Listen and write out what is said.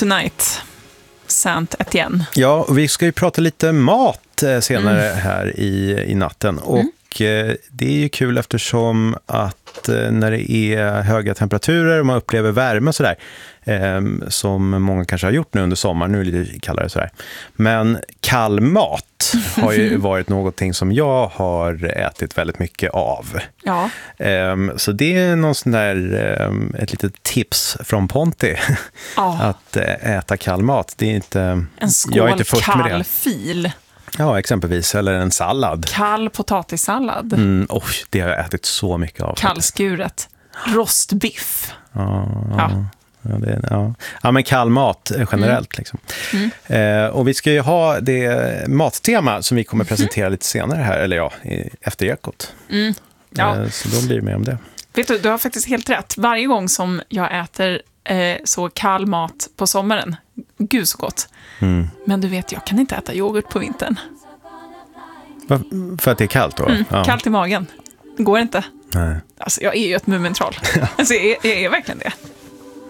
Tonight, Saint Etienne. Ja, och vi ska ju prata lite mat senare här i natten. Och det är ju kul eftersom att när det är höga temperaturer och man upplever värme och sådär, som många kanske har gjort nu under sommaren, nu är det lite kallare sådär. Men kall mat har ju varit någonting som jag har ätit väldigt mycket av. Ja. Så det är någon sån där, ett litet tips från Ponti att äta kall mat. Det är inte, en skål jag är inte först med kall det. fil. Ja, exempelvis. Eller en sallad. Kall potatissallad. Det har jag ätit så mycket av. Kallskuret. Rostbiff. Ja, men kall mat generellt. Liksom. Och vi ska ju ha det mattema som vi kommer presentera lite senare här. Eller efter Ekot. Så då blir det mer om det. Vet du har faktiskt helt rätt. Varje gång som jag äter så kall mat på sommaren, gud så gott. Men du vet, jag kan inte äta yoghurt på vintern. För att det är kallt då? Kallt i magen. Det går inte. Nej. Alltså, jag är ju ett mumentroll. Alltså, jag är verkligen det.